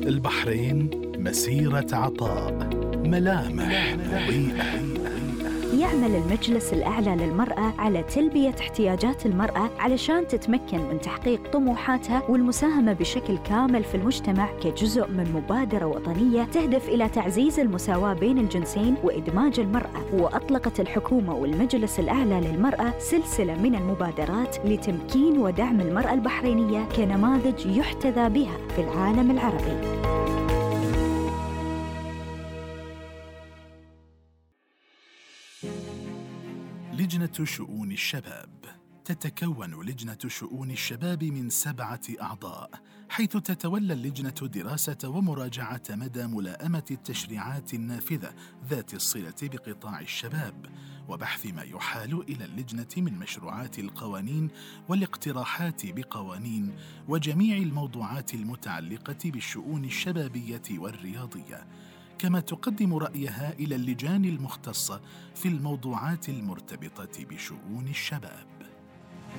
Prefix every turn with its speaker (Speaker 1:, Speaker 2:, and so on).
Speaker 1: البحرين مسيرة عطاء، ملامح مضيئة.
Speaker 2: يعمل المجلس الأعلى للمرأة على تلبية احتياجات المرأة علشان تتمكن من تحقيق طموحاتها والمساهمة بشكل كامل في المجتمع كجزء من مبادرة وطنية تهدف إلى تعزيز المساواة بين الجنسين وإدماج المرأة. وأطلقت الحكومة والمجلس الأعلى للمرأة سلسلة من المبادرات لتمكين ودعم المرأة البحرينية كنماذج يحتذى بها في العالم العربي.
Speaker 1: لجنة شؤون الشباب. تتكون لجنة شؤون الشباب من 7 أعضاء، حيث تتولى اللجنة دراسة ومراجعة مدى ملائمة التشريعات النافذة ذات الصلة بقطاع الشباب، وبحث ما يحال إلى اللجنة من مشروعات القوانين والاقتراحات بقوانين وجميع الموضوعات المتعلقة بالشؤون الشبابية والرياضية، كما تقدم رأيها إلى اللجان المختصة في الموضوعات المرتبطة بشؤون الشباب.